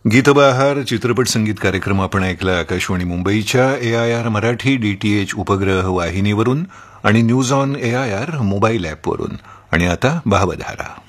गीतबहार चित्रपट संगीत कार्यक्रम आपण ऐकला आकाशवाणी मुंबईच्या AIR मराठी DTH उपग्रह वाहिनीवरून आणि न्यूज ऑन AIR मोबाईल ॲपवरून. आणि आता भावधारा.